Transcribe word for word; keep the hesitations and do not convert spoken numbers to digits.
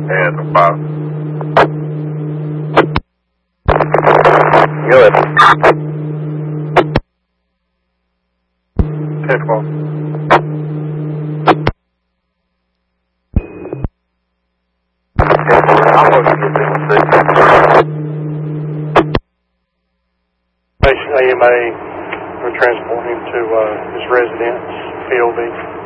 and five. Good. ten twelve. I'm going to get this six. Station A M A, we're transporting him to uh, his residence, P O V.